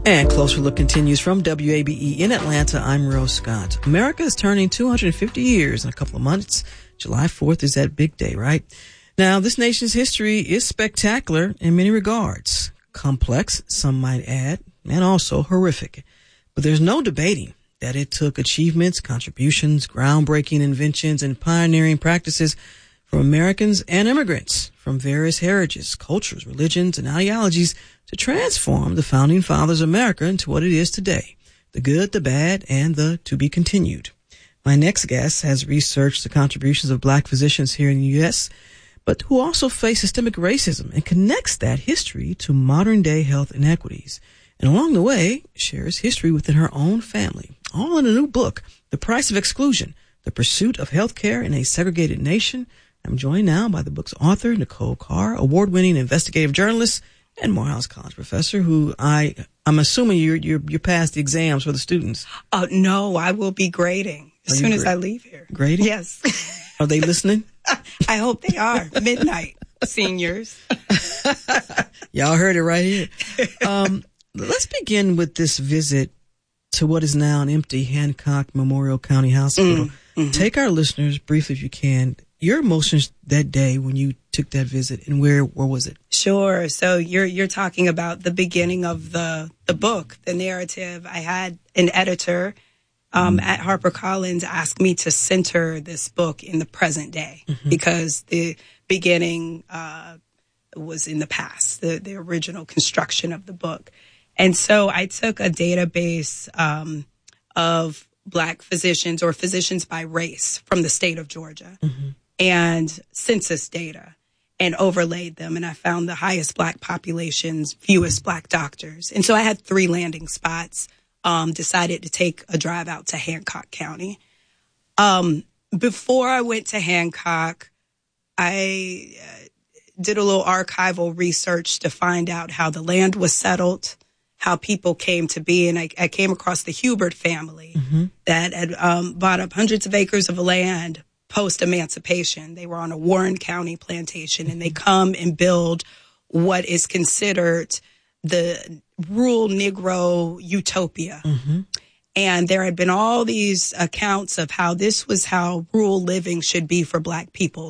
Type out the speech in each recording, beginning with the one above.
And Closer Look continues from WABE in Atlanta. I'm Rose Scott. America is turning 250 years in a couple of months. July 4th is that big day, right? Now, this nation's history is spectacular in many regards. Complex, some might add, and also horrific. But there's no debating that it took achievements, contributions, groundbreaking inventions, and pioneering practices from Americans and immigrants from various heritages, cultures, religions, and ideologies to transform the Founding Fathers of America into what it is today, the good, the bad, and the to be continued. My next guest has researched the contributions of black physicians here in the U.S., but who also face systemic racism and connects that history to modern-day health inequities. And along the way, shares history within her own family, all in a new book, The Price of Exclusion, The Pursuit of Healthcare in a Segregated Nation. I'm joined now by the book's author, Nicole Carr, award-winning investigative journalist and Morehouse College professor, who I'm assuming you're past the exams for the students. Oh, no, I will be grading as soon as I leave here. Grading? Yes. Are they listening? I hope they are. Midnight, seniors. Y'all heard it right here. Let's begin with this visit to what is now an empty Hancock Memorial County Hospital. Mm-hmm. Take our listeners briefly, if you can, your emotions that day when you took that visit, and where was it? Sure. So you're talking about the beginning of the book, the narrative. I had an editor at HarperCollins ask me to center this book in the present day, because the beginning was in the past, the original construction of the book. And so I took a database of black physicians or physicians by race from the state of Georgia and census data and overlaid them. And I found the highest black populations, fewest black doctors. And so I had 3 landing spots, decided to take a drive out to Hancock County. Before I went to Hancock, I did a little archival research to find out how the land was settled, how people came to be. And I came across the Hubert family that had bought up hundreds of acres of land post-emancipation. They were on a Warren County plantation, and they come and build what is considered the rural Negro utopia. And there had been all these accounts of how this was how rural living should be for black people,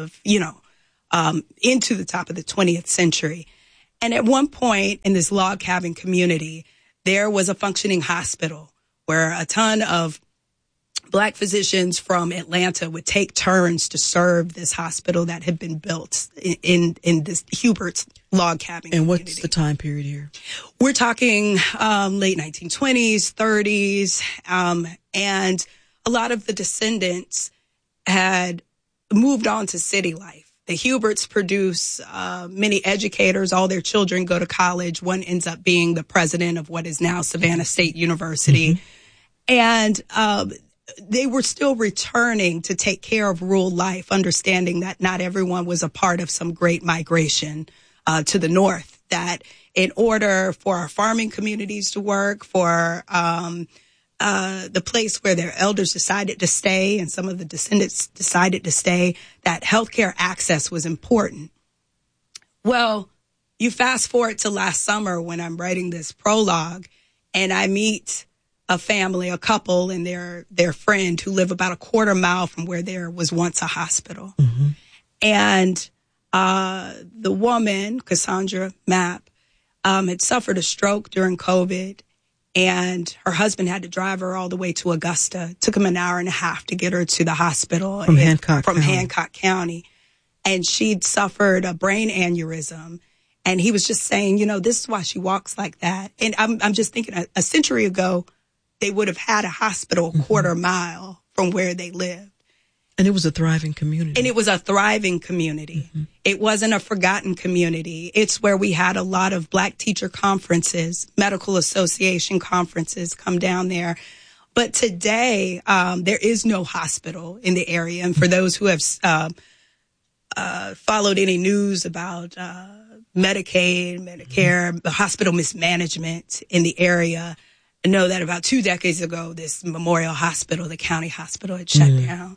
into the top of the 20th century. And at one point in this log cabin community, there was a functioning hospital where a ton of black physicians from Atlanta would take turns to serve this hospital that had been built in this Hubert's log cabin community. And what's the time period here? We're talking late 1920s, 30s, and a lot of the descendants had moved on to city life. The Huberts produce many educators. All their children go to college. One ends up being the president of what is now Savannah State University. And they were still returning to take care of rural life, understanding that not everyone was a part of some great migration to the north, that in order for our farming communities to work, for the place where their elders decided to stay and some of the descendants decided to stay, that healthcare access was important. Well, you fast forward to last summer when I'm writing this prologue, and I meet a family, a couple, and their friend who live about a quarter mile from where there was once a hospital. And the woman, Cassandra Mapp, had suffered a stroke during COVID, and her husband had to drive her all the way to Augusta. It took him an hour and a half to get her to the hospital from Hancock County. And she'd suffered a brain aneurysm. And he was just saying, this is why she walks like that. And I'm just thinking a century ago, they would have had a hospital a quarter mile from where they lived. And it was a thriving community. It wasn't a forgotten community. It's where we had a lot of black teacher conferences, medical association conferences come down there. But today, there is no hospital in the area. And for those who have followed any news about Medicaid, Medicare, the hospital mismanagement in the area, I know that about 2 decades ago, this Memorial Hospital, the county hospital, had shut down.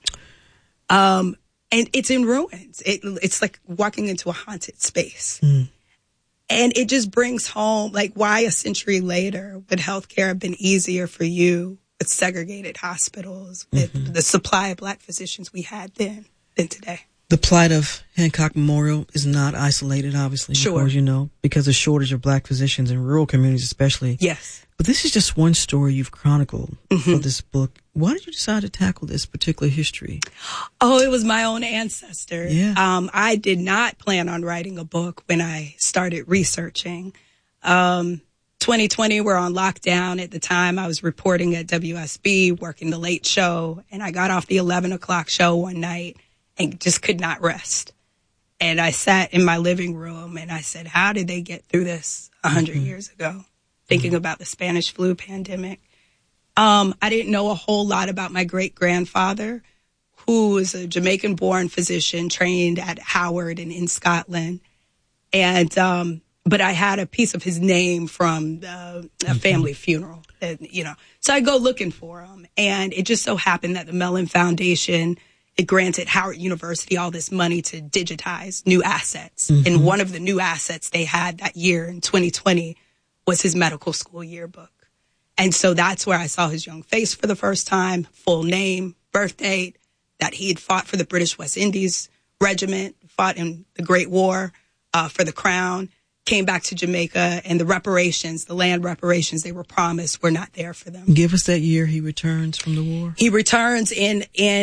And it's in ruins. It's like walking into a haunted space. And it just brings home, like, why a century later would healthcare have been easier for you with segregated hospitals, with the supply of Black physicians we had then than today? The plight of Hancock Memorial is not isolated, obviously, Sure. as you know, because of shortage of Black physicians in rural communities especially. Yes. But this is just one story you've chronicled for this book. Why did you decide to tackle this particular history? Oh, it was my own ancestor. Yeah. I did not plan on writing a book when I started researching. 2020, we're on lockdown. At the time, I was reporting at WSB, working the late show, and I got off the 11 o'clock show one night and just could not rest. And I sat in my living room and I said, how did they get through this 100 years ago? Thinking about the Spanish flu pandemic. I didn't know a whole lot about my great-grandfather, who was a Jamaican-born physician trained at Howard and in Scotland. And, but I had a piece of his name from a family funeral, So I go looking for him. And it just so happened that the Mellon Foundation, it granted Howard University all this money to digitize new assets. And one of the new assets they had that year in 2020 was his medical school yearbook. And so that's where I saw his young face for the first time, full name, birth date, that he had fought for the British West Indies Regiment, fought in the Great War for the Crown, came back to Jamaica, and the reparations, the land reparations they were promised, were not there for them. Give us that year he returns from the war. He returns in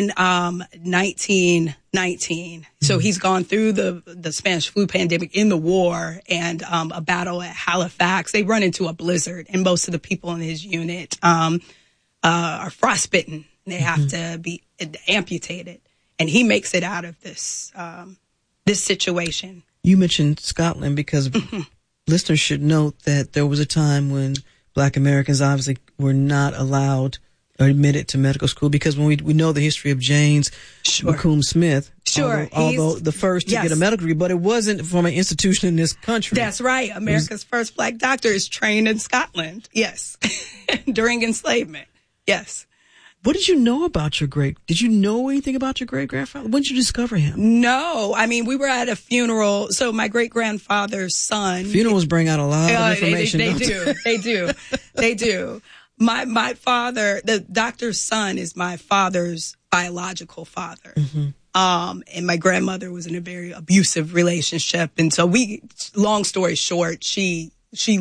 1919. So he's gone through the Spanish flu pandemic in the war and a battle at Halifax. They run into a blizzard, and most of the people in his unit are frostbitten. They have to be amputated, and he makes it out of this situation. You mentioned Scotland because listeners should note that there was a time when Black Americans obviously were not allowed or admitted to medical school, because when we know the history of James McComb Smith, although the first to get a medical degree, but it wasn't from an institution in this country. That's right. America's first Black doctor is trained in Scotland. Yes. During enslavement. Yes. What did you know about did you know anything about your great-grandfather? When did you discover him? No. I mean, we were at a funeral. So my great-grandfather's son. Funerals bring out a lot of information. They do. My father, the doctor's son, is my father's biological father. And my grandmother was in a very abusive relationship. And so long story short, she